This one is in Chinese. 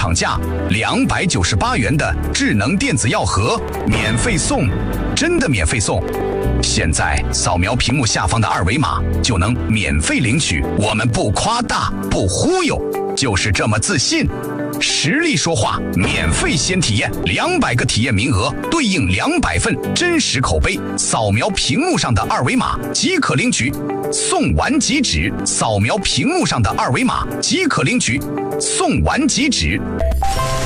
场价298元的智能电子药盒免费送，真的免费送！现在扫描屏幕下方的二维码就能免费领取，我们不夸大不忽悠，就是这么自信。实力说话，免费先体验，200个体验名额对应200份真实口碑，扫描屏幕上的二维码即可领取。送完即止，扫描屏幕上的二维码即可领取，送完即止。